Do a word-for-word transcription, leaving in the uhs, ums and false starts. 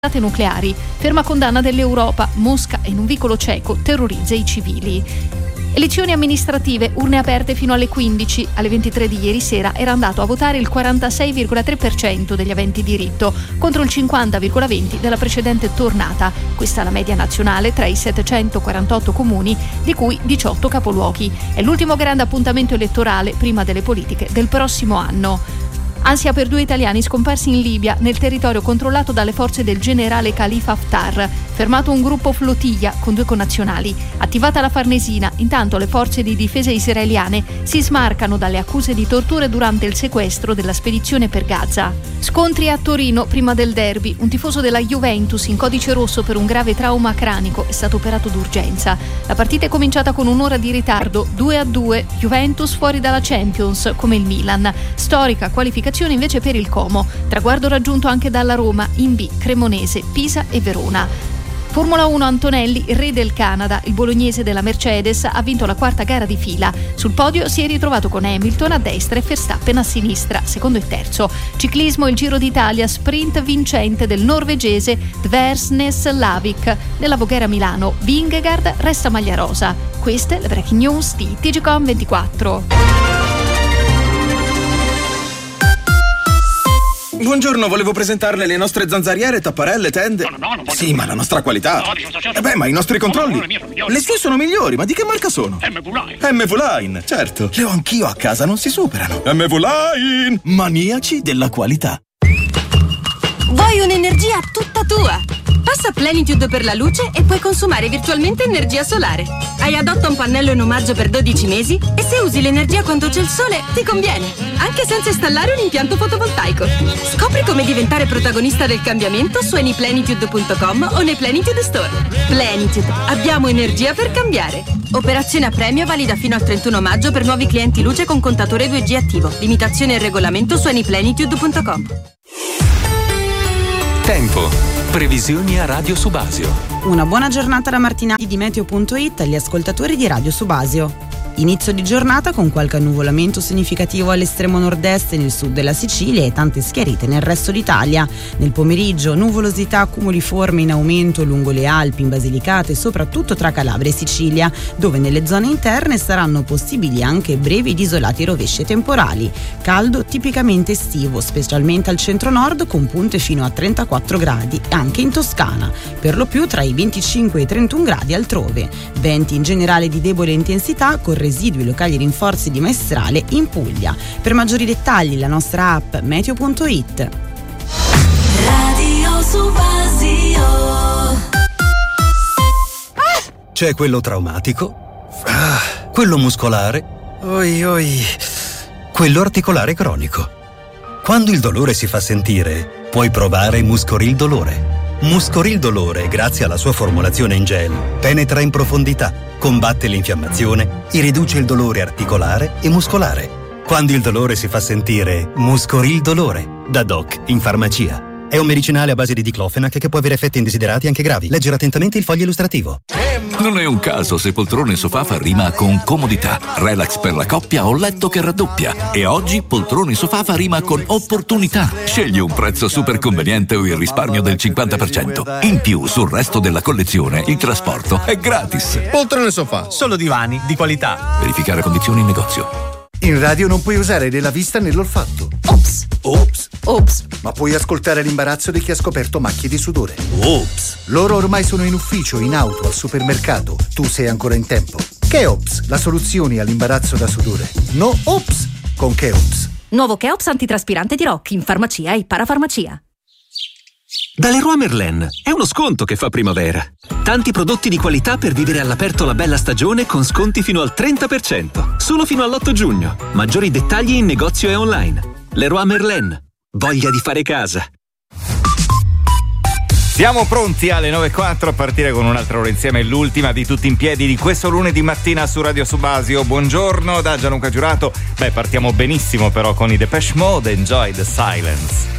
nucleari. Ferma condanna dell'Europa. Mosca in un vicolo ceco terrorizza i civili. Elezioni amministrative, urne aperte fino alle quindici. Alle ventitré di ieri sera era andato a votare il quarantasei virgola tre per cento degli aventi diritto contro il cinquanta virgola venti per cento della precedente tornata. Questa è la media nazionale tra i settecentoquarantotto comuni, di cui diciotto capoluoghi. È l'ultimo grande appuntamento elettorale prima delle politiche del prossimo anno. Ansia per due italiani scomparsi in Libia, nel territorio controllato dalle forze del generale Khalifa Haftar. Fermato un gruppo flottiglia con due connazionali. Attivata la Farnesina, intanto le forze di difesa israeliane si smarcano dalle accuse di torture durante il sequestro della spedizione per Gaza. Scontri a Torino prima del derby. Un tifoso della Juventus in codice rosso per un grave trauma cranico è stato operato d'urgenza. La partita è cominciata con un'ora di ritardo, due a due. Juventus fuori dalla Champions, come il Milan. Storica qualificazione invece per il Como, traguardo raggiunto anche dalla Roma, in B, Cremonese, Pisa e Verona. Formula uno Antonelli, re del Canada, il bolognese della Mercedes, ha vinto la quarta gara di fila. Sul podio si è ritrovato con Hamilton a destra e Verstappen a sinistra, secondo e terzo. Ciclismo, il Giro d'Italia, sprint vincente del norvegese Dversnes Lavik. Nella Voghera Milano, Vingegaard resta maglia rosa. Queste le breaking news di T G Com ventiquattro. Buongiorno, volevo presentarle le nostre zanzariere, tapparelle, tende. No, no, no, non Sì, ma la nostra qualità. No, dice, Eh beh, ma i nostri controlli. No, no, le mie sono migliori. Le sue sono migliori, ma di che marca sono? M V Line. M V Line, certo. Le ho anch'io a casa, non si superano. M V Line, maniaci della qualità. Vuoi un'energia tutta tua? Passa Plenitude per la luce e puoi consumare virtualmente energia solare. Hai adotta un pannello in omaggio per dodici mesi e se usi l'energia quando c'è il sole ti conviene, anche senza installare un impianto fotovoltaico. Scopri come diventare protagonista del cambiamento su anyplenitude punto com o nei Plenitude Store. Plenitude, abbiamo energia per cambiare. Operazione a premio valida fino al trentuno maggio per nuovi clienti luce con contatore due G attivo. Limitazione e regolamento su anyplenitude punto com. Tempo. Previsioni a Radio Subasio. Una buona giornata da Martinati di Meteo punto it agli ascoltatori di Radio Subasio. Inizio di giornata con qualche annuvolamento significativo all'estremo nord-est e nel sud della Sicilia e tante schiarite nel resto d'Italia. Nel pomeriggio nuvolosità cumuliforme in aumento lungo le Alpi, in Basilicata e soprattutto tra Calabria e Sicilia, dove nelle zone interne saranno possibili anche brevi ed isolati rovesci temporali. Caldo tipicamente estivo, specialmente al centro-nord con punte fino a trentaquattro gradi, anche in Toscana, per lo più tra i venticinque e i trentuno gradi altrove. Venti in generale di debole intensità con residui locali rinforzi di maestrale in Puglia. Per maggiori dettagli la nostra app Meteo punto it. Radio Subasio. C'è quello traumatico, ah, quello muscolare, oi oi, quello articolare cronico. Quando il dolore si fa sentire, puoi provare Muscoril Dolore. Muscoril Dolore, grazie alla sua formulazione in gel, penetra in profondità, combatte l'infiammazione e riduce il dolore articolare e muscolare. Quando il dolore si fa sentire, Muscoril Dolore, da Doc in farmacia. È un medicinale a base di diclofenac che può avere effetti indesiderati anche gravi. Leggere attentamente il foglio illustrativo. Non è un caso se poltrone sofà fa rima con comodità, relax per la coppia o letto che raddoppia. E oggi poltrone sofà fa rima con opportunità. Scegli un prezzo super conveniente o il risparmio del cinquanta per cento. In più, sul resto della collezione, il trasporto è gratis. Poltrone sofà, solo divani di qualità. Verificare condizioni in negozio. In radio non puoi usare né la vista né l'olfatto. Ops. Ops. Ops. Ma puoi ascoltare l'imbarazzo di chi ha scoperto macchie di sudore. Ops. Loro ormai sono in ufficio, in auto, al supermercato. Tu sei ancora in tempo. Cheops, la soluzione all'imbarazzo da sudore. No Ops con Cheops. Nuovo Cheops antitraspirante di Rock in farmacia e parafarmacia. Da Leroy Merlin è uno sconto che fa primavera. Tanti prodotti di qualità per vivere all'aperto la bella stagione con sconti fino al trenta per cento. Solo fino all'otto giugno. Maggiori dettagli in negozio e online. Leroy Merlin. Voglia di fare casa. Siamo pronti alle nove e quattro a partire con un'altra ora insieme, l'ultima di Tutti in Piedi di questo lunedì mattina su Radio Subasio. Buongiorno da Gianluca Giurato. Beh, partiamo benissimo però con i Depeche Mode, Enjoy the Silence.